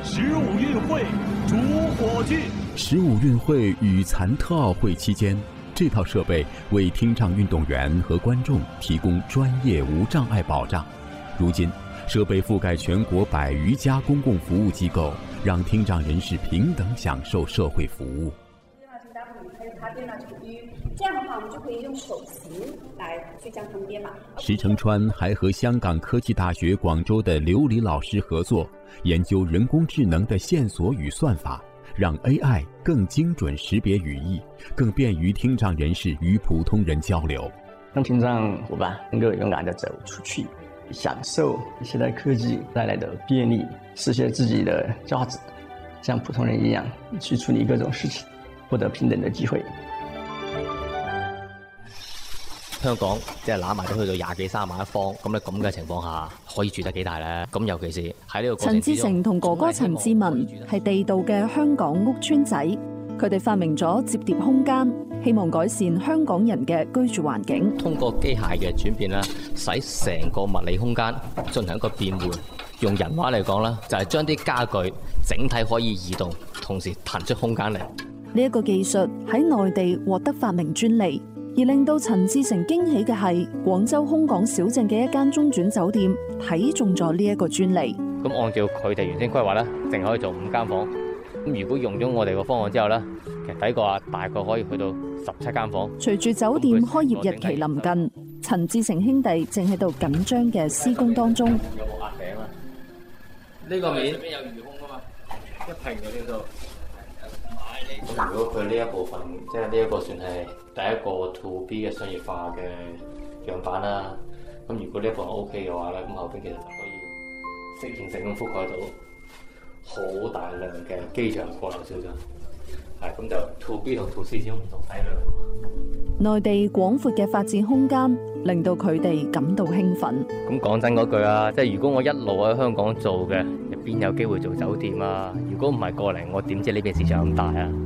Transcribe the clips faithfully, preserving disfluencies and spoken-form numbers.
十五运会主火炬。 十五运会与残特奥会期间，这套设备为听障运动员和观众提供专业无障碍保障。如今，设备覆盖全国百余家公共服务机构，让听障人士平等享受社会服务。 这样的话，我们就可以用手型来去将它们编码。 石成川还和香港科技大学广州的刘黎老师合作，研究人工智能的线索与算法，让 A I 更精准识别语义，更便于听障人士与普通人交流， 让听障伙伴能够勇敢地走出去，享受现代科技带来的便利，实现自己的价值，像普通人一样去处理各種事情，獲得平等的機會。 香港即係攬埋都去到廿幾三萬一方，咁咧咁嘅情況下，可以住得幾大咧？咁尤其是喺呢個過程之中， 陳志成同哥哥陳志文係地道嘅香港屋邨仔，佢哋發明咗摺疊空間，希望改善香港人嘅居住環境。 通過機械嘅轉變啦，使成個物理空間進行一個變換。用人話嚟講啦，就係將啲家具整體可以移動，同時騰出空間嚟。 呢一個技術喺內地獲得發明專利。而令到陳志成驚喜嘅係，廣州空港小鎮嘅一間中轉酒店睇中咗呢一個專利。 咁按照佢哋原先規劃咧，淨可以做五間房。咁如果用咗我哋個方案之後咧，其實睇過啊，大概可以去到十七間房。 隨住酒店開業日期臨近，陳志成兄弟正喺度緊張嘅施工當中。 有冇壓頂啊？呢個面邊有魚空啊嘛，一平嘅呢度。咁如果佢呢一部分，即係呢一個算係第一個 to B 嘅商業化嘅樣板啦。咁如果呢一部分 OK 嘅話咧，咁後邊其實就可以適應性咁覆蓋到好大量嘅機場過流消費。係咁就 to B 同 to C 先唔同體量。 內地廣闊嘅發展空間令到佢哋感到興奮。 咁講真嗰句啊，即係如果我一路喺香港做嘅，入邊有機會做酒店啊？如果唔係過嚟，我點知呢邊市場咁大啊？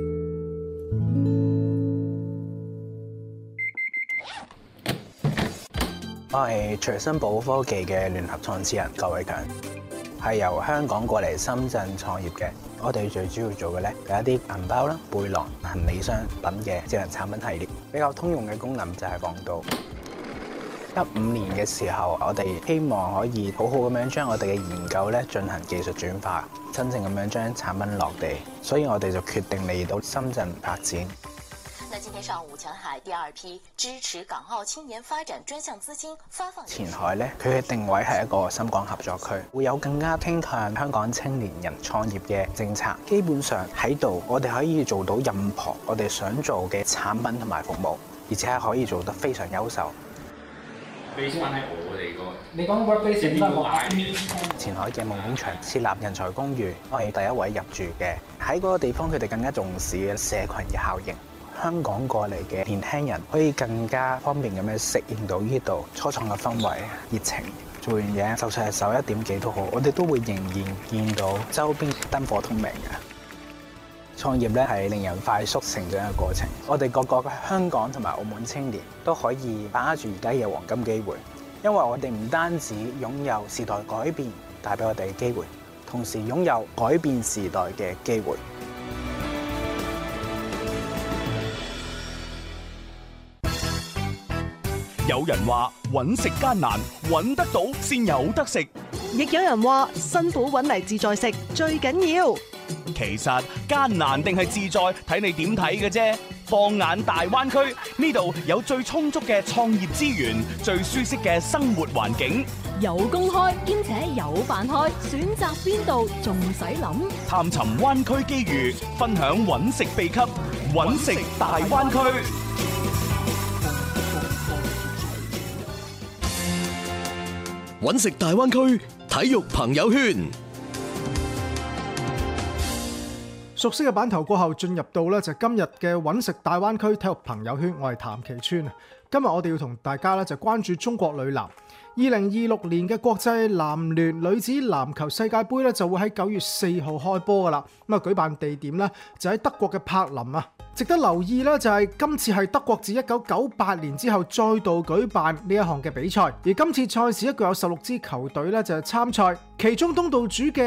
我係隨身寶科技嘅聯合創始人郭偉強，係由香港過嚟深圳創業嘅。我哋最主要做嘅咧，有一啲銀包啦、背囊、行李箱等嘅智能產品系列。比較通用嘅功能就係防盜。一五年嘅時候，我哋希望可以好好咁樣將我哋嘅研究咧進行技術轉化，真正咁樣將產品落地。所以我哋就決定嚟到深圳發展。 那今天上午，前海第二批支持港澳青年發展專項資金發放。 前海咧，佢嘅定位係一個深港合作區，會有更加傾向香港青年人創業嘅政策。基本上喺度，我哋可以做到任何我哋想做嘅產品同埋服務，而且係可以做得非常優秀。 base 翻喺我哋個，你講 work-base 邊個買？ 前海嘅夢工場設立人才公寓，我係第一位入住嘅。喺嗰個地方，佢哋更加重視嘅社群嘅效應。香港過嚟嘅年輕人可以更加方便咁樣適應到呢度初創嘅氛圍、熱情。做完嘢，就算係十一點幾都好，我哋都會仍然見到周邊燈火通明嘅。創業咧係令人快速成長嘅過程。我哋各個嘅香港同埋澳門青年都可以把握住而家嘅黃金機會，因為我哋唔單止擁有時代改變帶俾我哋嘅機會，同時擁有改變時代嘅機會。 有人話揾食艱難，揾得到先有得食； 亦有人話辛苦揾嚟自在食最緊要。 其實艱難定係自在，睇你點睇嘅啫。放眼大灣區，呢度有最充足嘅創業資源，最舒適嘅生活環境， 有工開兼且有飯開，選擇邊度仲使諗？ 探尋灣區機遇，分享揾食秘笈，揾食大灣區。 揾食大灣區體育朋友圈， 熟悉嘅版頭過後，進入到咧就今日嘅揾食大灣區體育朋友圈，我係譚其川啊。今日我哋要同大家咧就關注中國女籃。二零二六年嘅國際男聯女子籃球世界盃咧就會喺九月四號開波噶啦。咁啊，舉辦地點咧就喺德國嘅柏林啊。值得留意咧就係今次係德國自一九九八年之後再度舉辦呢一項嘅比賽，而今次賽事一共有十六支球隊咧就係參賽，其中東道主嘅